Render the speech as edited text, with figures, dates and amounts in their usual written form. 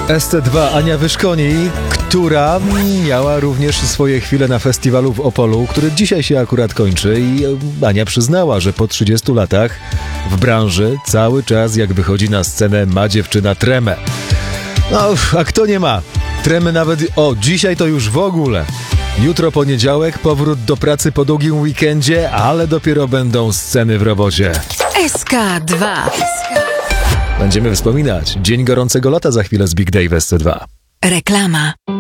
SC2 Ania Wyszkoni, która miała również swoje chwile na festiwalu w Opolu, który dzisiaj się akurat kończy, i Ania przyznała, że po 30 latach w branży cały czas jak wychodzi na scenę ma dziewczyna tremę. No, a kto nie ma? Tremy nawet... dzisiaj to już w ogóle. Jutro poniedziałek, powrót do pracy po długim weekendzie, ale dopiero będą sceny w robocie. SK2. Będziemy wspominać Dzień Gorącego Lata za chwilę z Big Day w SC2. Reklama.